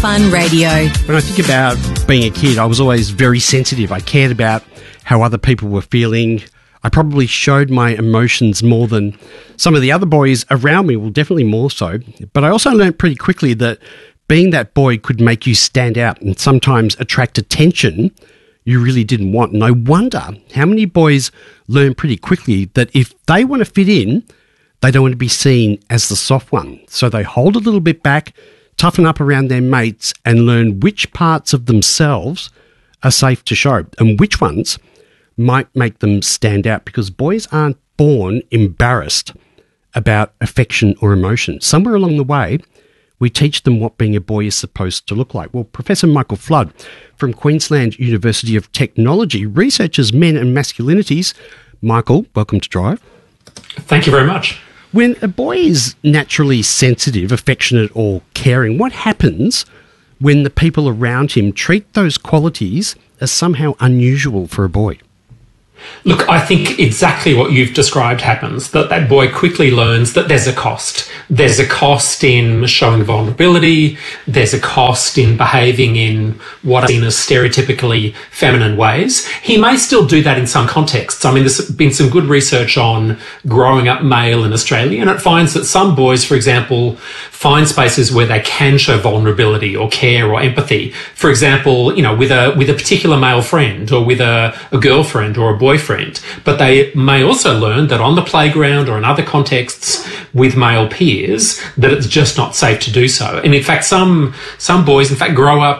Fun Radio. When I think about being a kid, I was always very sensitive. I cared about how other people were feeling. I probably showed my emotions more than some of the other boys around me, well, definitely more so. But I also learned pretty quickly that being that boy could make you stand out and sometimes attract attention you really didn't want. And I wonder how many boys learn pretty quickly that if they want to fit in, they don't want to be seen as the soft one. So they hold a little bit back, toughen up around their mates, and learn which parts of themselves are safe to show and which ones might make them stand out, because boys aren't born embarrassed about affection or emotion. Somewhere along the way, we teach them what being a boy is supposed to look like. Well, Professor Michael Flood from Queensland University of Technology researches men and masculinities. Michael, welcome to Drive. Thank you very much. When a boy is naturally sensitive, affectionate or caring, what happens when the people around him treat those qualities as somehow unusual for a boy? Look, I think exactly what you've described happens, that boy quickly learns that there's a cost. There's a cost in showing vulnerability. There's a cost in behaving in what are seen as stereotypically feminine ways. He may still do that in some contexts. I mean, there's been some good research on growing up male in Australia, and it finds that some boys, for example, find spaces where they can show vulnerability or care or empathy. For example, you know, with a particular male friend or with a girlfriend or a boyfriend. But they may also learn that on the playground or in other contexts with male peers, that it's just not safe to do so. And in fact, some boys, in fact, grow up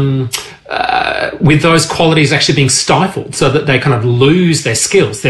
with those qualities actually being stifled, so that they kind of lose their skills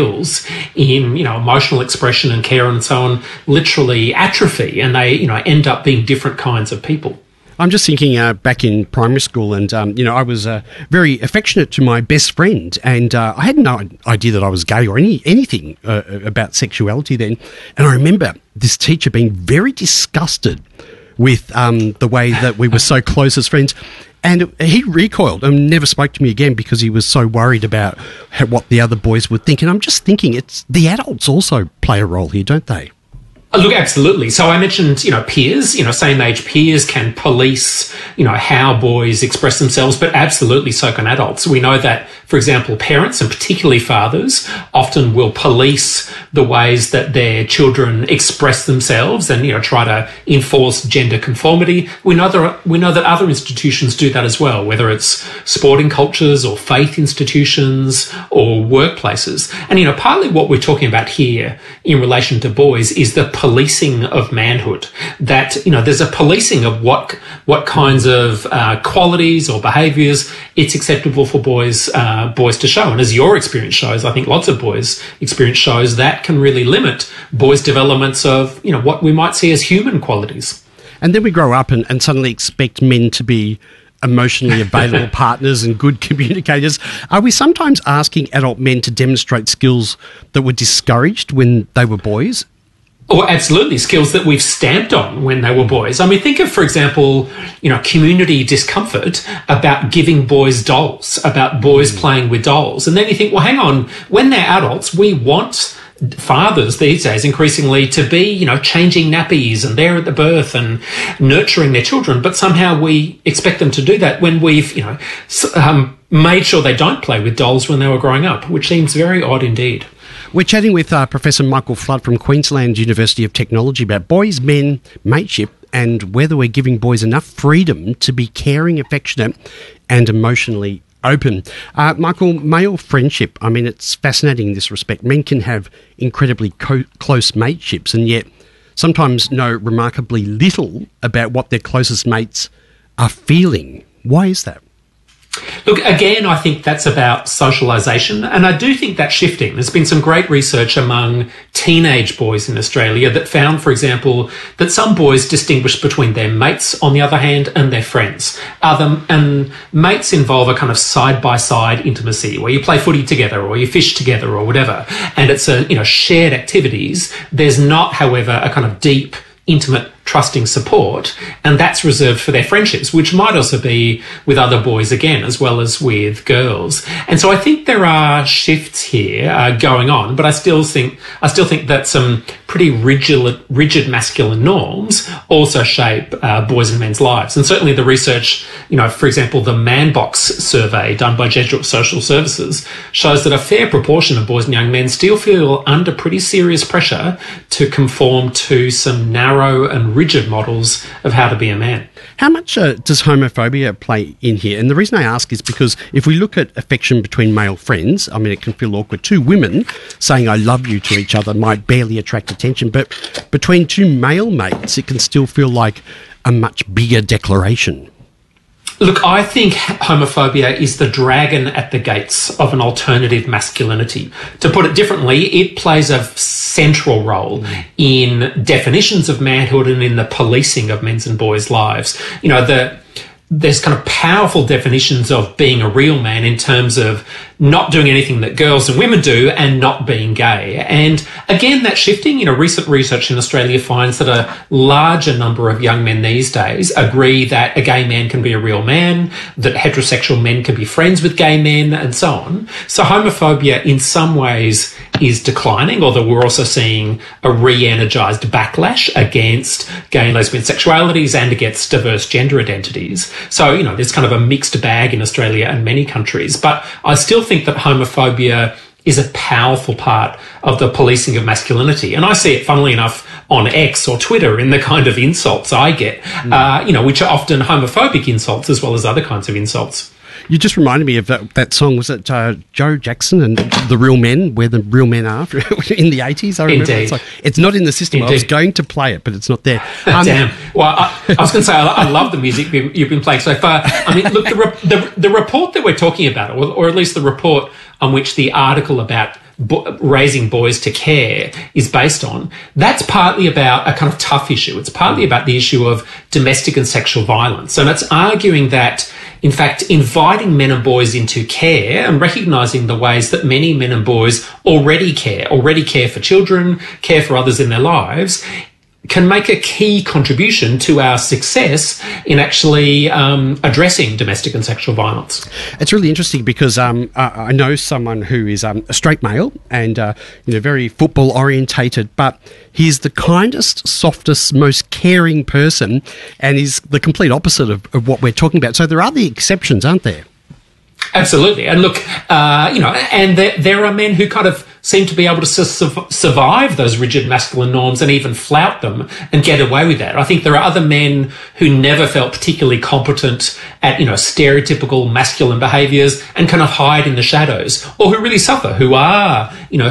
in, you know, emotional expression and care and so on, literally atrophy, and they, you know, end up being different kinds of people. I'm just thinking back in primary school, and, I was very affectionate to my best friend, and I had no idea that I was gay or anything about sexuality then. And I remember this teacher being very disgusted with the way that we were so close as friends. And he recoiled and never spoke to me again because he was so worried about what the other boys would think. And I'm just thinking, it's the adults also play a role here, don't they? Look, absolutely. So I mentioned, you know, peers, you know, same age peers can police, you know, how boys express themselves, but absolutely so can adults. We know that, for example, parents and particularly fathers often will police the ways that their children express themselves and, you know, try to enforce gender conformity. We know that other institutions do that as well, whether it's sporting cultures or faith institutions or workplaces. And, you know, partly what we're talking about here in relation to boys is the policing of manhood, that, you know, there's a policing of what kinds of qualities or behaviours it's acceptable for boys to show. And as your experience shows, I think lots of boys' experience shows that can really limit boys' developments of, you know, what we might see as human qualities. And then we grow up and suddenly expect men to be emotionally available partners and good communicators. Are we sometimes asking adult men to demonstrate skills that were discouraged when they were boys? Oh, absolutely. Skills that we've stamped on when they were boys. I mean, think of, for example, you know, community discomfort about giving boys dolls, about boys playing with dolls. And then you think, well, hang on, when they're adults, we want fathers these days increasingly to be, you know, changing nappies and there at the birth and nurturing their children. But somehow we expect them to do that when we've, you know, made sure they don't play with dolls when they were growing up, which seems very odd indeed. We're chatting with Professor Michael Flood from Queensland University of Technology about boys, men, mateship, and whether we're giving boys enough freedom to be caring, affectionate, and emotionally open. Michael, male friendship, I mean, it's fascinating in this respect. Men can have incredibly close mateships and yet sometimes know remarkably little about what their closest mates are feeling. Why is that? Look, again, I think that's about socialisation, and I do think that's shifting. There's been some great research among teenage boys in Australia that found, for example, that some boys distinguish between their mates, on the other hand, and their friends. And mates involve a kind of side-by-side intimacy where you play footy together or you fish together or whatever, and it's shared activities. There's not, however, a kind of deep, intimate trusting support, and that's reserved for their friendships, which might also be with other boys again, as well as with girls. And so I think there are shifts here going on, but I still think that some pretty rigid masculine norms also shape boys and men's lives. And certainly the research, for example, the Man Box survey done by Jesuit Social Services shows that a fair proportion of boys and young men still feel under pretty serious pressure to conform to some narrow and rigid models of how to be a man. How much does homophobia play in here? And the reason I ask is because if we look at affection between male friends, I mean, it can feel awkward. Two women saying I love you to each other might barely attract attention, but between two male mates, it can still feel like a much bigger declaration. Look, I think homophobia is the dragon at the gates of an alternative masculinity. To put it differently, it plays a central role in definitions of manhood and in the policing of men's and boys' lives. There's kind of powerful definitions of being a real man in terms of not doing anything that girls and women do and not being gay. And again, that's shifting. Recent research in Australia finds that a larger number of young men these days agree that a gay man can be a real man, that heterosexual men can be friends with gay men, and so on. So homophobia in some ways is declining, although we're also seeing a re-energised backlash against gay and lesbian sexualities and against diverse gender identities. So, there's kind of a mixed bag in Australia and many countries. But I still think that homophobia is a powerful part of the policing of masculinity. And I see it, funnily enough, on X or Twitter in the kind of insults I get, which are often homophobic insults as well as other kinds of insults. You just reminded me of that song. Was it Joe Jackson and The Real Men, Where the Real Men Are, in the 80s? I remember. Indeed. It's not in the system. Indeed. I was going to play it, but it's not there. Damn. Well, I was going to say, I love the music you've been playing so far. I mean, look, the report that we're talking about, or at least the report on which the article about raising boys to care is based on, that's partly about a kind of tough issue. It's partly about the issue of domestic and sexual violence. And it's arguing that, in fact, inviting men and boys into care and recognising the ways that many men and boys already care for children, care for others in their lives, can make a key contribution to our success in actually addressing domestic and sexual violence. It's really interesting because I know someone who is a straight male and very football orientated, but he's the kindest, softest, most caring person, and he's the complete opposite of what we're talking about. So there are the exceptions, aren't there? Absolutely. And look, and there are men who kind of seem to be able to survive those rigid masculine norms and even flout them and get away with that. I think there are other men who never felt particularly competent at, stereotypical masculine behaviours and kind of hide in the shadows, or who really suffer, who are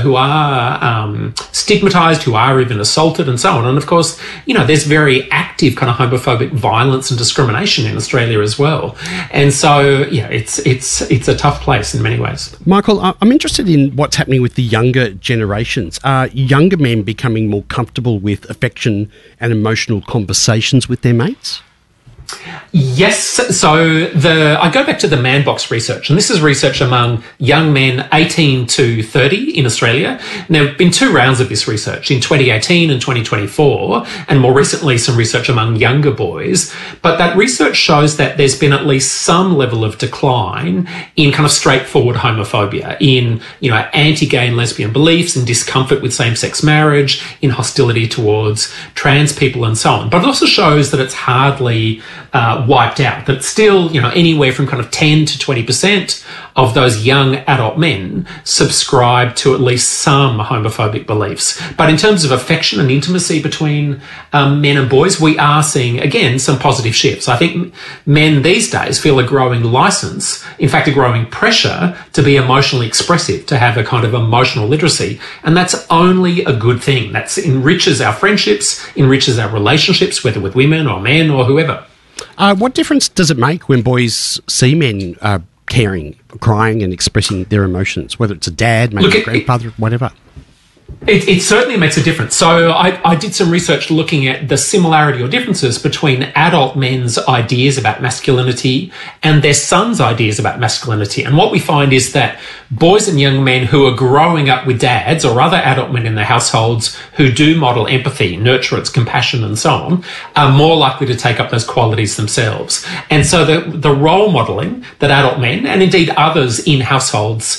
stigmatised, who are even assaulted and so on. And of course, there's very active kind of homophobic violence and discrimination in Australia as well. And so, it's a tough place in many ways. Michael, I'm interested in what's happening with the younger generations. Are younger men becoming more comfortable with affection and emotional conversations with their mates? Yes. So I go back to the Man Box research, and this is research among young men 18 to 30 in Australia. And there have been two rounds of this research in 2018 and 2024, and more recently some research among younger boys. But that research shows that there's been at least some level of decline in kind of straightforward homophobia, in, anti-gay and lesbian beliefs, in discomfort with same-sex marriage, in hostility towards trans people and so on. But it also shows that it's hardly wiped out, that still, anywhere from kind of 10 to 20% of those young adult men subscribe to at least some homophobic beliefs. But in terms of affection and intimacy between men and boys, we are seeing, again, some positive shifts. I think men these days feel a growing license, in fact, a growing pressure to be emotionally expressive, to have a kind of emotional literacy. And that's only a good thing. That enriches our friendships, enriches our relationships, whether with women or men or whoever. What difference does it make when boys see men caring, crying and expressing their emotions, whether it's a dad, maybe a grandfather, whatever? It certainly makes a difference. So I did some research looking at the similarity or differences between adult men's ideas about masculinity and their sons' ideas about masculinity. And what we find is that boys and young men who are growing up with dads or other adult men in their households who do model empathy, nurturance, compassion, and so on, are more likely to take up those qualities themselves. And so the role modelling that adult men, and indeed others in households,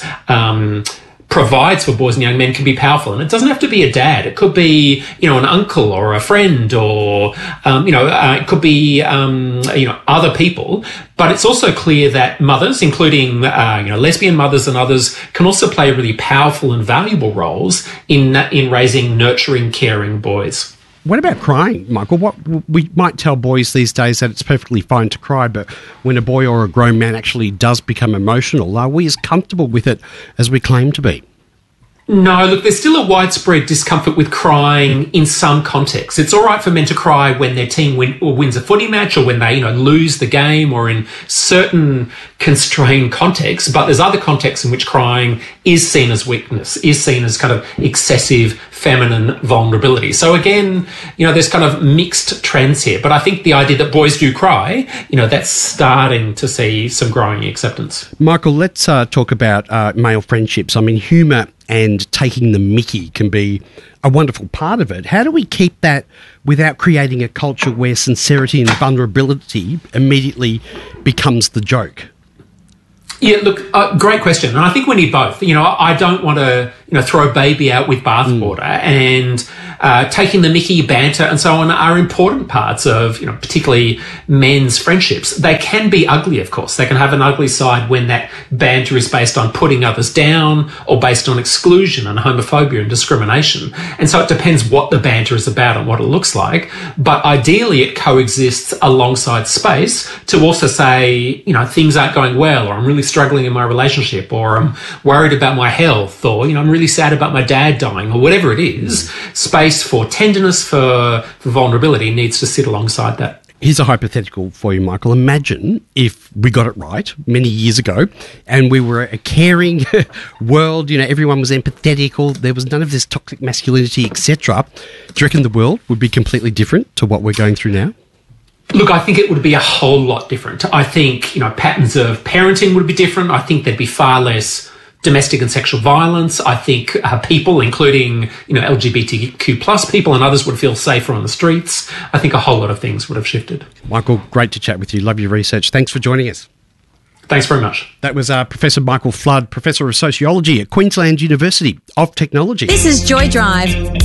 provides for boys and young men can be powerful. And it doesn't have to be a dad. It could be, an uncle or a friend or, it could be, other people. But it's also clear that mothers, including, lesbian mothers and others, can also play really powerful and valuable roles in raising, nurturing, caring boys. What about crying, Michael? What we might tell boys these days that it's perfectly fine to cry, but when a boy or a grown man actually does become emotional, are we as comfortable with it as we claim to be? No, look, there's still a widespread discomfort with crying in some contexts. It's all right for men to cry when their team wins a footy match or when they, lose the game or in certain constrained contexts. But there's other contexts in which crying is seen as weakness, is seen as kind of excessive feminine vulnerability. So again, there's kind of mixed trends here. But I think the idea that boys do cry, that's starting to see some growing acceptance. Michael, let's talk about male friendships. I mean, humour and taking the mickey can be a wonderful part of it. How do we keep that without creating a culture where sincerity and vulnerability immediately becomes the joke? Yeah, look, great question. And I think we need both. I don't want to, throw baby out with bathwater. And taking the mickey, banter and so on are important parts of, particularly men's friendships. They can be ugly, of course. They can have an ugly side when that banter is based on putting others down or based on exclusion and homophobia and discrimination. And so it depends what the banter is about and what it looks like. But ideally, it coexists alongside space to also say, things aren't going well, or I'm really struggling in my relationship, or I'm worried about my health, or, I'm really sad about my dad dying, or whatever it is. Space for tenderness, for vulnerability needs to sit alongside that. Here's a hypothetical for you, Michael. Imagine if we got it right many years ago and we were a caring world, everyone was empathetic, or there was none of this toxic masculinity, etc. Do you reckon the world would be completely different to what we're going through now? Look, I think it would be a whole lot different. I think, patterns of parenting would be different. I think there'd be far less domestic and sexual violence. I think people, including, LGBTQ plus people and others, would feel safer on the streets. I think a whole lot of things would have shifted. Michael, great to chat with you. Love your research. Thanks for joining us. Thanks very much. That was Professor Michael Flood, Professor of Sociology at Queensland University of Technology. This is Joy Drive.